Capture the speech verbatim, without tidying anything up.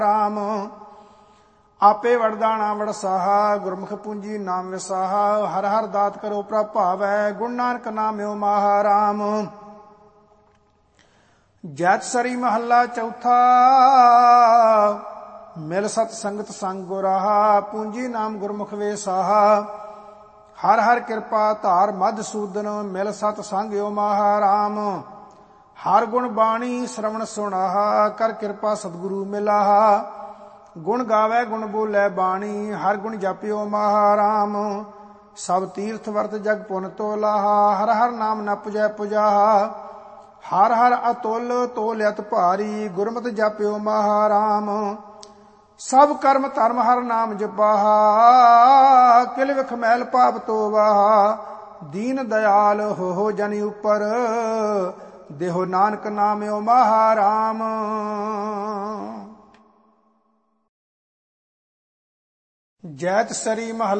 ਰਾਮ। ਆਪੇ ਵਰਦਾਣਾ ਵਡਸਾਹਾ, ਗੁਰਮੁਖ ਪੂੰਜੀ ਨਾਮ ਵਿਸਾਹਾ। ਹਰ ਹਰ ਦਾਤ ਕਰੋ ਪ੍ਰਭ ਭਾਵੈ, ਗੁਣ ਨਾਨਕ ਨਾਮਿਓ ਮਹਾਰਾਮ। ਜੈਤ ਸਰੀ ਮਹੱਲਾ ਚੌਥਾ, ਮਿਲ ਸਤ ਸੰਗਤ ਸੰਗ ਗੁਰਾਹਾ। ਪੂੰਜੀ ਨਾਮ ਗੁਰਮੁਖ ਵੇਸਾਹਾ, ਹਰ ਹਰ ਕਿਰਪਾ ਧਾਰ ਮਧਸੂਦਨ। ਮਿਲ ਸਤ ਸੰਗਿਓ ਮਹਾਰਾਮ। ਹਰ ਗੁਣ ਬਾਣੀ ਸ਼ਰਵਣ ਸੁਣਾਹਾ, ਕਰ ਕਿਰਪਾ ਸਤਿਗੁਰੂ ਮਿਲਾਹਾ। ਗੁਣ ਗਾਵੇ ਗੁਣ ਬੋਲੇ ਬਾਣੀ, ਹਰ ਗੁਣ ਜਪਿਓ ਮਹਾਰਾਮ। ਸਭ ਤੀਰਥ ਵਰਤ ਜਗ ਪੁਨ ਤੋਲਾਹਾ, ਹਰ ਹਰ ਨਾਮ ਨ ਪੁਜੈ ਪੁਜਾਹਾ। ਹਰ ਹਰ ਅਤੁਲ ਤੋਲ ਅਤ ਭਾਰੀ, ਗੁਰਮਤਿ ਜਪਿਓ ਮਹਾਰਾਮ। ਸਭ ਕਰਮ ਧਰਮ ਹਰ ਨਾਮ ਜਪਾਹਾ, ਕਿਲ ਵਿਖ ਮੈਲ ਪਾਪ ਤੋਵਾਹਾ। ਦੀਨ ਦਇਆਲ ਹੋ ਹੋ ਜਨ ਉਪਰ, ਦੇਹੋ ਨਾਨਕ ਨਾਮਿਓ ਮਹਾਰਾਮ। ਜੈਤ ਸਰੀ ਮਹੱਲਾ